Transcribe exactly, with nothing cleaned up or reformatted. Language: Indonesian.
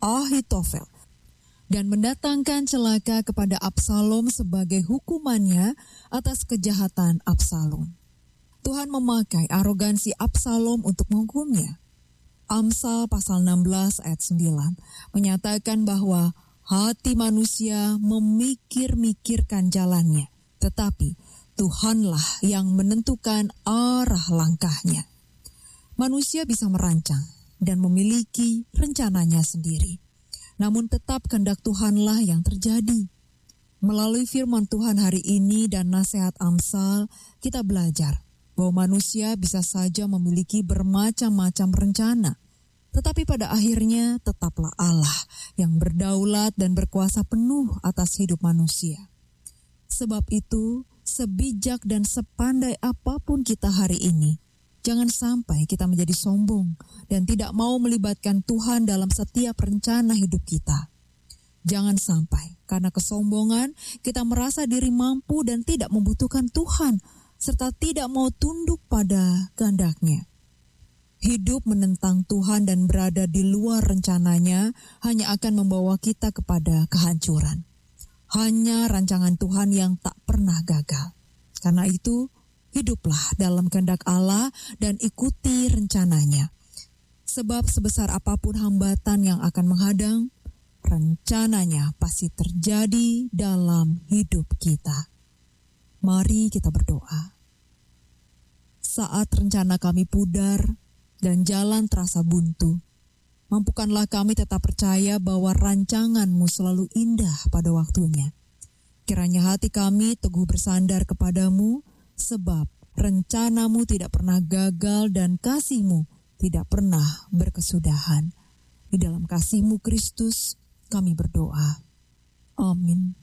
Ahitofel dan mendatangkan celaka kepada Absalom sebagai hukumannya atas kejahatan Absalom. Tuhan memakai arogansi Absalom untuk menghukumnya. Amsal pasal enam belas ayat sembilan menyatakan bahwa hati manusia memikir-mikirkan jalannya, tetapi Tuhanlah yang menentukan arah langkahnya. Manusia bisa merancang dan memiliki rencananya sendiri, namun tetap kehendak Tuhanlah yang terjadi. Melalui firman Tuhan hari ini dan nasihat Amsal, kita belajar bahwa manusia bisa saja memiliki bermacam-macam rencana, tetapi pada akhirnya tetaplah Allah yang berdaulat dan berkuasa penuh atas hidup manusia. Sebab itu, sebijak dan sepandai apapun kita hari ini, jangan sampai kita menjadi sombong dan tidak mau melibatkan Tuhan dalam setiap rencana hidup kita. Jangan sampai karena kesombongan kita merasa diri mampu dan tidak membutuhkan Tuhan, serta tidak mau tunduk pada kehendak-Nya. Hidup menentang Tuhan dan berada di luar rencananya hanya akan membawa kita kepada kehancuran. Hanya rancangan Tuhan yang tak pernah gagal. Karena itu, hiduplah dalam kehendak Allah dan ikuti rencananya. Sebab sebesar apapun hambatan yang akan menghadang, rencananya pasti terjadi dalam hidup kita. Mari kita berdoa. Saat rencana kami pudar dan jalan terasa buntu, mampukanlah kami tetap percaya bahwa rancangan-Mu selalu indah pada waktunya. Kiranya hati kami teguh bersandar kepadamu, sebab rencana-Mu tidak pernah gagal dan kasih-Mu tidak pernah berkesudahan. Di dalam kasih-Mu Kristus kami berdoa. Amin.